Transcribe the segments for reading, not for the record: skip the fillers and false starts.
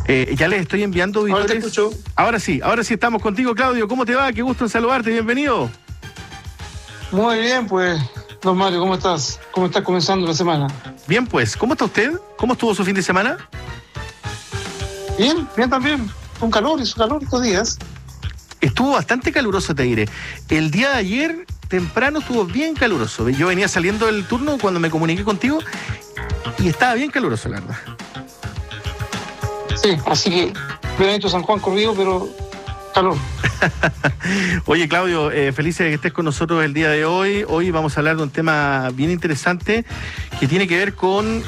Ya les estoy enviando auditores. Ahora te escucho. Ahora sí estamos contigo, Claudio. ¿Cómo te va? Qué gusto en saludarte, bienvenido. Muy bien, pues, don Mario, ¿cómo estás? ¿Cómo está comenzando la semana? Bien, pues, ¿cómo está usted? ¿Cómo estuvo su fin de semana? Bien también. Hizo calor estos días. Estuvo bastante caluroso, te diré. El día de ayer, temprano, estuvo bien caluroso. Yo venía saliendo del turno cuando me comuniqué contigo y estaba bien caluroso, la verdad. Sí, así que Benito San Juan corrido, pero calor. Oye, Claudio, feliz de que estés con nosotros el día de hoy. Hoy vamos a hablar de un tema bien interesante que tiene que ver con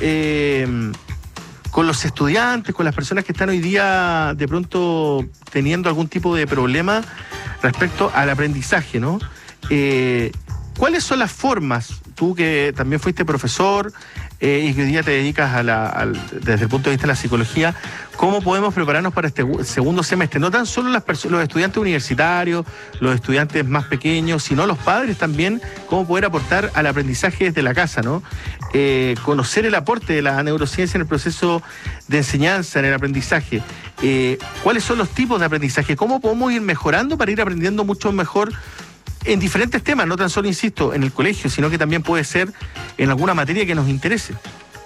los estudiantes, con las personas que están hoy día de pronto teniendo algún tipo de problema respecto al aprendizaje, ¿no? ¿Cuáles son las formas, tú que también fuiste profesor y que hoy día te dedicas desde el punto de vista de la psicología, cómo podemos prepararnos para este segundo semestre? No tan solo los estudiantes universitarios, los estudiantes más pequeños, sino los padres también, cómo poder aportar al aprendizaje desde la casa, ¿no? Conocer el aporte de la neurociencia en el proceso de enseñanza, en el aprendizaje. ¿Cuáles son los tipos de aprendizaje? ¿Cómo podemos ir mejorando para ir aprendiendo mucho mejor en diferentes temas, no tan solo, insisto, en el colegio, sino que también puede ser en alguna materia que nos interese?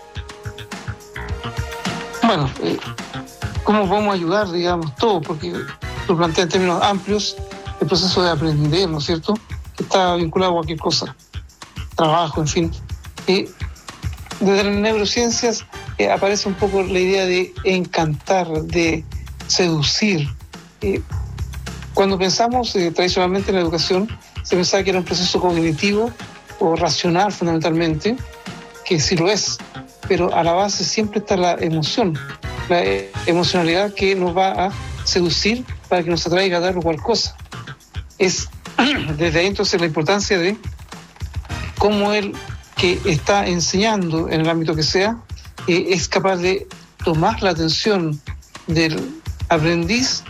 Bueno, ¿cómo podemos ayudar, digamos, todo? Porque lo plantea en términos amplios el proceso de aprender, ¿no es cierto? Que está vinculado a cualquier cosa, trabajo, en fin. Desde las neurociencias aparece un poco la idea de encantar, de seducir. Cuando pensamos tradicionalmente en la educación, se pensaba que era un proceso cognitivo o racional fundamentalmente, que sí lo es, pero a la base siempre está la emoción, la emocionalidad que nos va a seducir para que nos atraiga a dar cual cosa. Es desde ahí entonces la importancia de cómo el que está enseñando en el ámbito que sea es capaz de tomar la atención del aprendiz,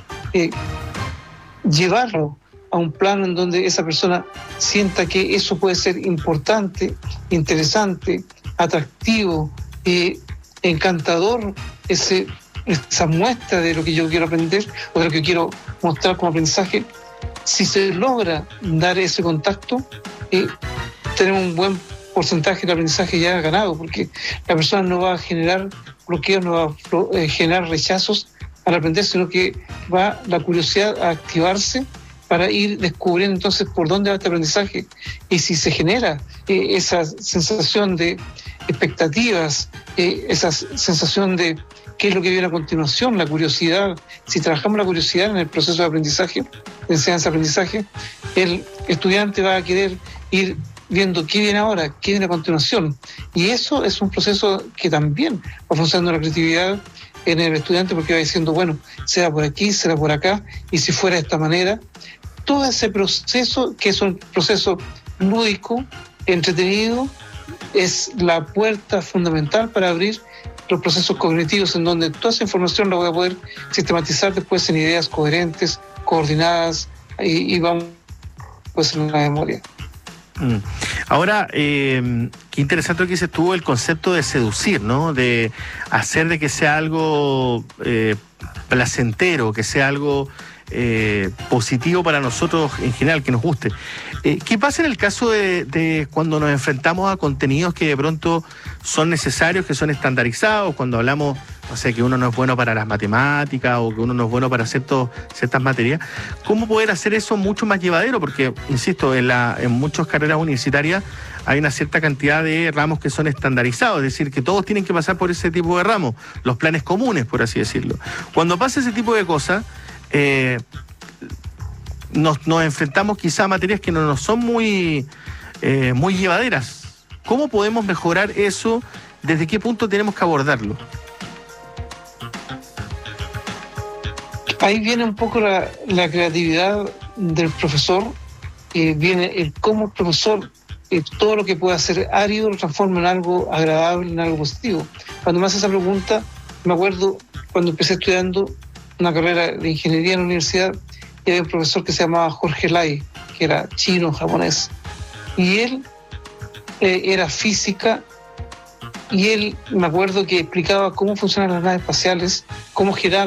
llevarlo a un plano en donde esa persona sienta que eso puede ser importante, interesante, atractivo, encantador, esa muestra de lo que yo quiero aprender o de lo que quiero mostrar como aprendizaje. Si se logra dar ese contacto, tenemos un buen porcentaje de aprendizaje ya ganado, porque la persona no va a generar bloqueos, no va a generar rechazos al aprender, sino que va la curiosidad a activarse para ir descubriendo entonces por dónde va este aprendizaje. Y si se genera esa sensación de expectativas, esa sensación de qué es lo que viene a continuación, la curiosidad, si trabajamos la curiosidad en el proceso de aprendizaje, de enseñanza-aprendizaje, el estudiante va a querer ir viendo qué viene ahora, qué viene a continuación. Y eso es un proceso que también va funcionando la creatividad en el estudiante, porque va diciendo, bueno, será por aquí, será por acá, y si fuera de esta manera. Todo ese proceso, que es un proceso lúdico, entretenido, es la puerta fundamental para abrir los procesos cognitivos, en donde toda esa información la voy a poder sistematizar después en ideas coherentes, coordinadas, y vamos pues en la memoria. Ahora, qué interesante lo que dices tú, el concepto de seducir, ¿no? De hacer de que sea algo placentero, que sea algo positivo para nosotros en general, que nos guste. ¿Qué pasa en el caso de cuando nos enfrentamos a contenidos que de pronto son necesarios, que son estandarizados? Cuando hablamos, no sé, que uno no es bueno para las matemáticas o que uno no es bueno para ciertas materias, ¿cómo poder hacer eso mucho más llevadero? Porque, insisto, en muchas carreras universitarias hay una cierta cantidad de ramos que son estandarizados, es decir, que todos tienen que pasar por ese tipo de ramos, los planes comunes, por así decirlo. Cuando pasa ese tipo de cosas, nos enfrentamos quizá a materias que no nos son muy llevaderas. ¿Cómo podemos mejorar eso? ¿Desde qué punto tenemos que abordarlo? Ahí viene un poco la creatividad del profesor, viene el cómo el profesor todo lo que puede hacer árido lo transforma en algo agradable, en algo positivo. Cuando me hace esa pregunta, me acuerdo cuando empecé estudiando una carrera de ingeniería en la universidad, y había un profesor que se llamaba Jorge Lai, que era chino, japonés, y él era física, y él, me acuerdo que explicaba cómo funcionan las naves espaciales, cómo giraban